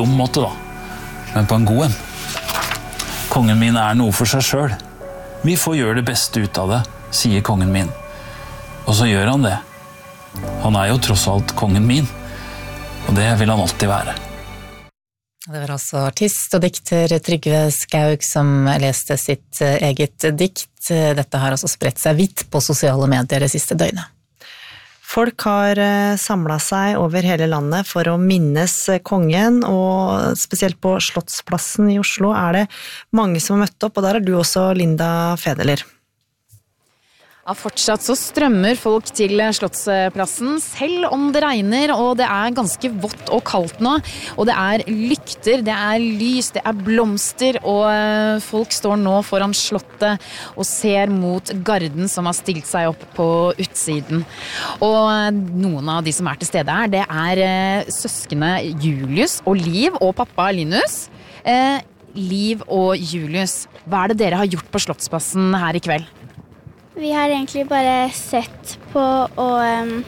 dum måte da, men på en god en. Kongen min noe for seg selv. Vi får gjøre det beste ut av det, sier kongen min. Og så gjør han det. Han jo tross alt kongen min, og det vil han alltid være. Det var altså artist og dikter Trygve Skaug som leste sitt eget dikt. Dette har altså spredt seg vidt på sosiale medier det siste døgnet. Folk har samlet seg over hele landet for å minnes kongen, og spesielt på Slottsplassen i Oslo det mange som har møtt opp, og der du også, Linda Fedeler. Ja, fortsatt så strømmer folk til Slottsplassen, selv om det regner, og det ganske vått og kaldt nå. Og det lykter, det lys, det blomster, og folk står nå foran Slottet og ser mot garden som har stilt seg opp på utsiden. Og noen av de som til stede her, det søskene Julius og Liv og pappa Linus. Liv og Julius, hva det dere har gjort på Slottsplassen her i kveld? Vi har egentlig bare sett på og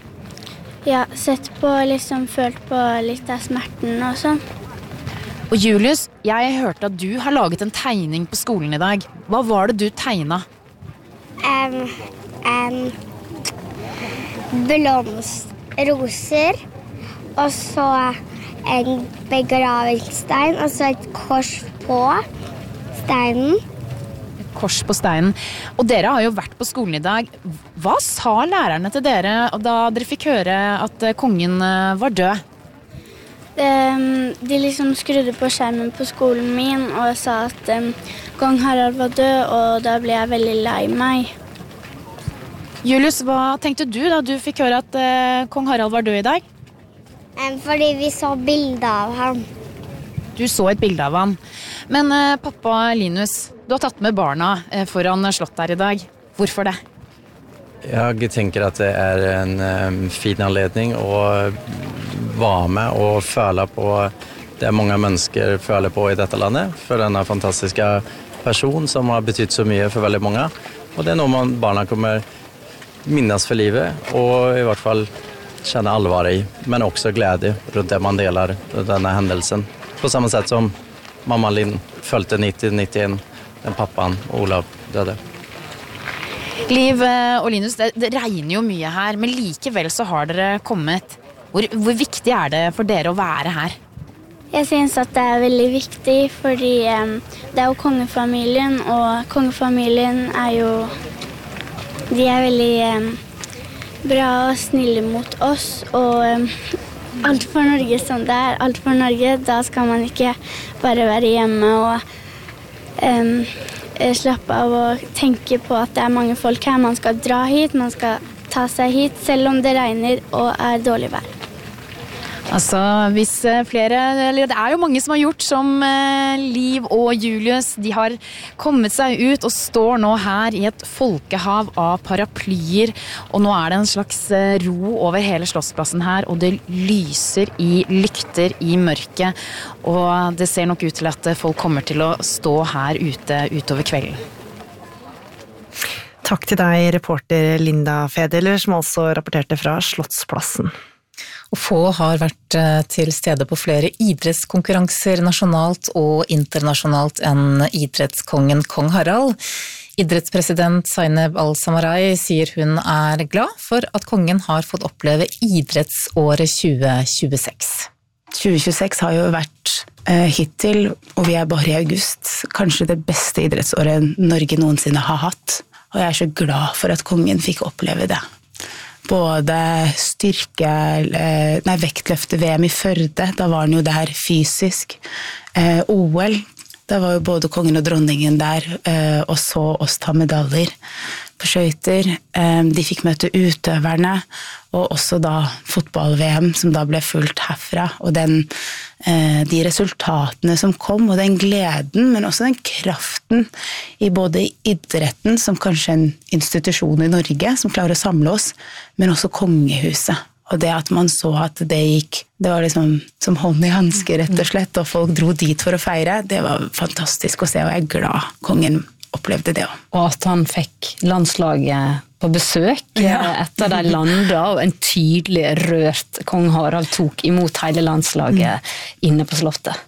liksom følt på litt av smerten og sånn. Og Julius, jeg hørte at du har laget en tegning på skolen i dag. Hva var det du tegnet? Roser, og så en begravelsesstein, og så et kors på steinen. Kors på steinen. Og dere har jo vært på skolen i dag. Hva sa lærerne til dere da dere fikk høre at kongen var død? De liksom skrudde på skjermen på skolen min og sa at kong Harald var død, og da ble jeg veldig lei meg. Julius, hva tenkte du da du fikk høre at kong Harald var død i dag? Fordi vi så bilder av ham. Du så et bilde av han. Men pappa Linus, du har tatt med barna foran slottet her i dag. Hvorfor det? Jeg tenker at det en fin anledning å være med og føle på det mange mennesker føler på i dette landet, for denne fantastiske person som har betydd så mye for veldig mange. Og det noe barna kommer minnes for livet, og i hvert fall kjenne alvor i, men også glede rundt det man deler denne hendelsen. På samme sett som mamma Linn følte 90-91, den pappaen Olav døde. Liv og Linus, det regner jo mye her, men likevel så har dere kommet. Hvor viktig det for dere å være her? Jeg synes at det veldig viktig, fordi det jo kongefamilien, og kongefamilien jo de veldig bra og snille mot oss, og alt for Norge som det alt for Norge, da skal man ikke bare være hjemme og slappe av og tenke på at det mange folk her. Man skal dra hit, man skal ta seg hit, selv om det regner og dårlig vær. Altså, hvis flere, eller det jo mange som har gjort som Liv og Julius, de har kommet seg ut og står nå her i et folkehav av paraplyer, og nå det en slags ro over hele Slottsplassen her, og det lyser i lykter i mørket, og det ser nok ut til at folk kommer til å stå her ute utover kvelden. Takk til deg, reporter Linda Fedeler, som altså rapporterte fra Slottsplassen. Og få har vært til stede på flere idrettskonkurranser nasjonalt og internasjonalt enn idrettskongen kong Harald. Idrettspresident Zainab Al-Samarai sier hun glad for at kongen har fått oppleve idrettsåret 2026. 2026 har jo vært hittil, og vi bare i august, kanskje det beste idrettsåret Norge noensinne har hatt. Og jeg så glad for at kongen fikk oppleve det. Både vektløfte-VM i Førde, da var han jo der fysisk. OL, da var jo både kongen og dronningen der, og så oss ta medaljer på skøyter. De fikk møte utøverne, og også da fotball-VM, som da ble fulgt herfra. Og de resultatene som kom, og den gleden, men også den kraften i både idretten, som kanskje en institusjon i Norge, som klarer å samle oss, men også kongehuset. Og det at man så at det var liksom som hånd i handske, rett og slett, og folk dro dit for å feire, det var fantastisk å se, og jeg glad kongen opplevde det også. Og at han fikk landslaget på besøk etter de landet, og en tydelig rørt kong Harald tok imot hele landslaget inne på slottet.